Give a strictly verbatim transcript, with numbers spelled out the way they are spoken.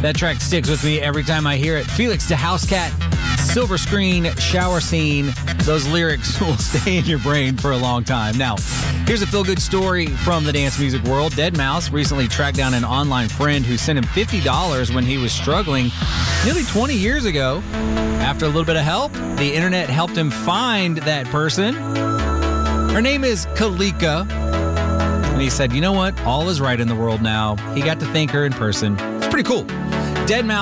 That track sticks with me every time I hear it. Felix the House Cat, Silver Screen, Shower Scene. Those lyrics will stay in your brain for a long time. Now, here's a feel-good story from the dance music world. deadmau five recently tracked down an online friend who sent him fifty dollars when he was struggling nearly twenty years ago. After a little bit of help, the internet helped him find that person. Her name is Kalika. And he said, you know what? All is right in the world now. He got to thank her in person. It's pretty cool. deadmau five